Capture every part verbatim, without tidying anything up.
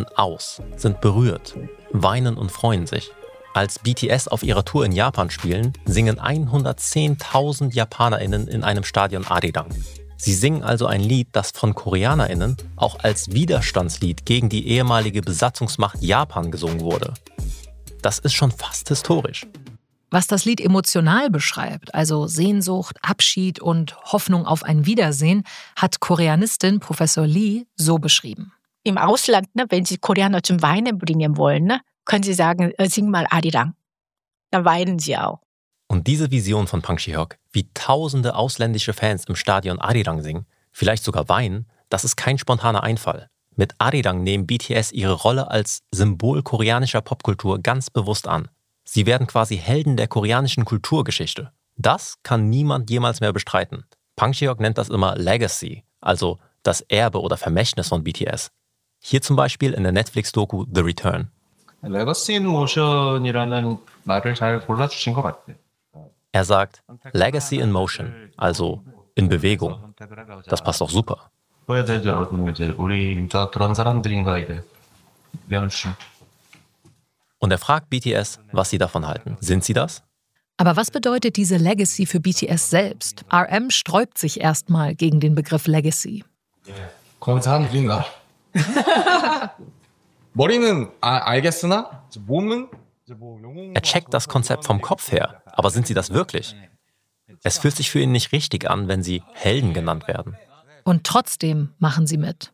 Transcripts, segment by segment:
rasten aus, sind berührt, weinen und freuen sich. Als B T S auf ihrer Tour in Japan spielen, singen hundertzehntausend JapanerInnen in einem Stadion Arirang. Sie singen also ein Lied, das von KoreanerInnen auch als Widerstandslied gegen die ehemalige Besatzungsmacht Japan gesungen wurde. Das ist schon fast historisch. Was das Lied emotional beschreibt, also Sehnsucht, Abschied und Hoffnung auf ein Wiedersehen, hat Koreanistin Professor Lee so beschrieben. Im Ausland, ne, wenn Sie Koreaner zum Weinen bringen wollen, ne, können Sie sagen, sing mal Arirang. Dann weinen sie auch. Und diese Vision von Park Ji-hyuk, wie tausende ausländische Fans im Stadion Arirang singen, vielleicht sogar weinen, das ist kein spontaner Einfall. Mit Arirang nehmen B T S ihre Rolle als Symbol koreanischer Popkultur ganz bewusst an. Sie werden quasi Helden der koreanischen Kulturgeschichte. Das kann niemand jemals mehr bestreiten. Park Ji-hyuk nennt das immer Legacy, also das Erbe oder Vermächtnis von B T S. Hier zum Beispiel in der Netflix-Doku The Return. Legacy in Motion이라는 말을 잘 골라주신 것 같아요. Er sagt Legacy in Motion, also in Bewegung. Das passt doch super. 보여야 되지 않았던 이제 우리 다 그런 사람들인가 이제 배워주신. Und er fragt B T S, was sie davon halten. Sind sie das? Aber was bedeutet diese Legacy für B T S selbst? R M sträubt sich erstmal gegen den Begriff Legacy. 거기 사람들인가? 머리는 알겠으나 몸은 Er checkt das Konzept vom Kopf her, aber sind sie das wirklich? Es fühlt sich für ihn nicht richtig an, wenn sie Helden genannt werden. Und trotzdem machen sie mit.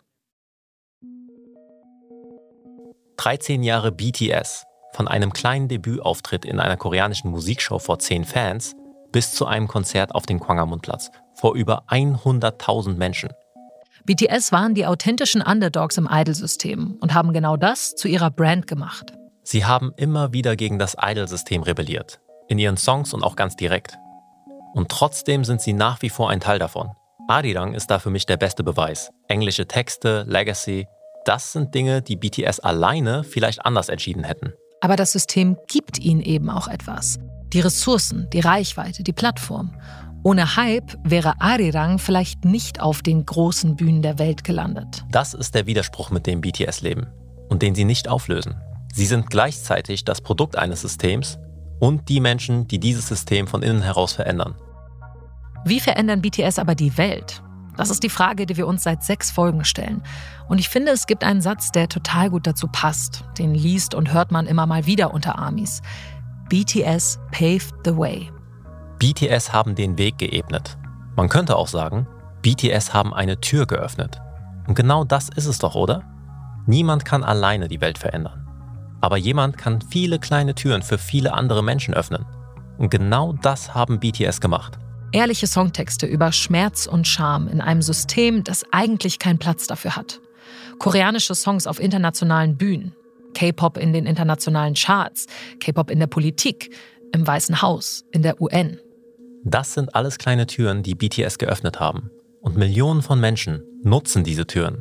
dreizehn Jahre B T S, von einem kleinen Debütauftritt in einer koreanischen Musikshow vor zehn Fans bis zu einem Konzert auf dem Gwanghwamun-Platz vor über hunderttausend Menschen. B T S waren die authentischen Underdogs im Idol-System und haben genau das zu ihrer Brand gemacht. Sie haben immer wieder gegen das Idol-System rebelliert, in ihren Songs und auch ganz direkt. Und trotzdem sind sie nach wie vor ein Teil davon. Arirang ist da für mich der beste Beweis. Englische Texte, Legacy, das sind Dinge, die B T S alleine vielleicht anders entschieden hätten. Aber das System gibt ihnen eben auch etwas. Die Ressourcen, die Reichweite, die Plattform. Ohne Hype wäre Arirang vielleicht nicht auf den großen Bühnen der Welt gelandet. Das ist der Widerspruch, mit dem B T S leben und den sie nicht auflösen. Sie sind gleichzeitig das Produkt eines Systems und die Menschen, die dieses System von innen heraus verändern. Wie verändern B T S aber die Welt? Das ist die Frage, die wir uns seit sechs Folgen stellen. Und ich finde, es gibt einen Satz, der total gut dazu passt. Den liest und hört man immer mal wieder unter Armies. B T S paved the way. B T S haben den Weg geebnet. Man könnte auch sagen, B T S haben eine Tür geöffnet. Und genau das ist es doch, oder? Niemand kann alleine die Welt verändern. Aber jemand kann viele kleine Türen für viele andere Menschen öffnen. Und genau das haben B T S gemacht. Ehrliche Songtexte über Schmerz und Scham in einem System, das eigentlich keinen Platz dafür hat. Koreanische Songs auf internationalen Bühnen. K-Pop in den internationalen Charts. K-Pop in der Politik. Im Weißen Haus. In der U N. Das sind alles kleine Türen, die B T S geöffnet haben. Und Millionen von Menschen nutzen diese Türen.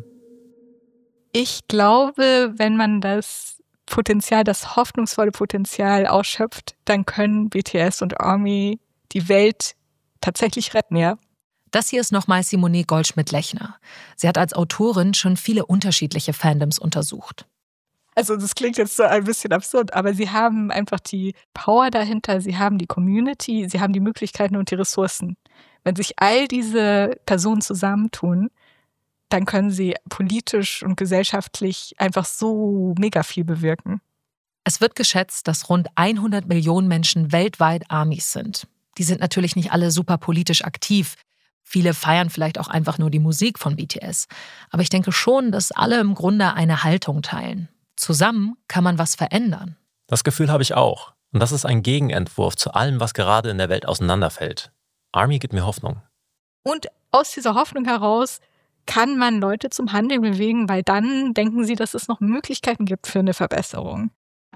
Ich glaube, wenn man das Potenzial, das hoffnungsvolle Potenzial ausschöpft, dann können B T S und ARMY die Welt tatsächlich retten, ja. Das hier ist nochmal Simone Goldschmidt-Lechner. Sie hat als Autorin schon viele unterschiedliche Fandoms untersucht. Also das klingt jetzt so ein bisschen absurd, aber sie haben einfach die Power dahinter, sie haben die Community, sie haben die Möglichkeiten und die Ressourcen. Wenn sich all diese Personen zusammentun, dann können sie politisch und gesellschaftlich einfach so mega viel bewirken. Es wird geschätzt, dass rund hundert Millionen Menschen weltweit Armys sind. Die sind natürlich nicht alle super politisch aktiv. Viele feiern vielleicht auch einfach nur die Musik von B T S. Aber ich denke schon, dass alle im Grunde eine Haltung teilen. Zusammen kann man was verändern. Das Gefühl habe ich auch. Und das ist ein Gegenentwurf zu allem, was gerade in der Welt auseinanderfällt. ARMY gibt mir Hoffnung. Und aus dieser Hoffnung heraus kann man Leute zum Handeln bewegen, weil dann denken sie, dass es noch Möglichkeiten gibt für eine Verbesserung.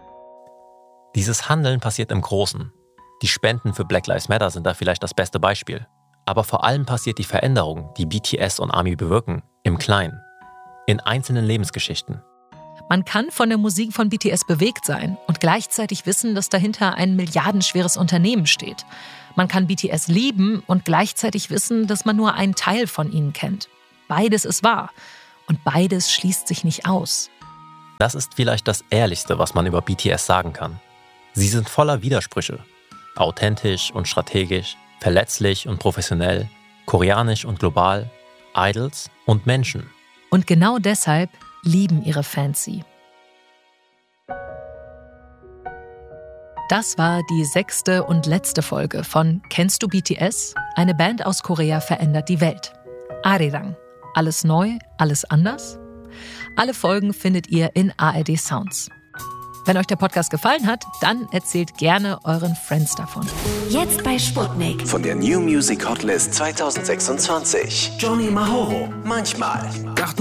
Dieses Handeln passiert im Großen. Die Spenden für Black Lives Matter sind da vielleicht das beste Beispiel. Aber vor allem passiert die Veränderung, die B T S und ARMY bewirken, im Kleinen. In einzelnen Lebensgeschichten. Man kann von der Musik von B T S bewegt sein und gleichzeitig wissen, dass dahinter ein milliardenschweres Unternehmen steht. Man kann B T S lieben und gleichzeitig wissen, dass man nur einen Teil von ihnen kennt. Beides ist wahr und beides schließt sich nicht aus. Das ist vielleicht das Ehrlichste, was man über B T S sagen kann. Sie sind voller Widersprüche. Authentisch und strategisch, verletzlich und professionell, koreanisch und global, Idols und Menschen. Und genau deshalb lieben ihre Fans sie. Das war die sechste und letzte Folge von Kennst du B T S? Eine Band aus Korea verändert die Welt. Arirang. Alles neu, alles anders? Alle Folgen findet ihr in A R D Sounds. Wenn euch der Podcast gefallen hat, dann erzählt gerne euren Friends davon. Jetzt bei Sputnik. Von der New Music Hotlist zwanzig sechsundzwanzig. Johnny Mahoro. Manchmal.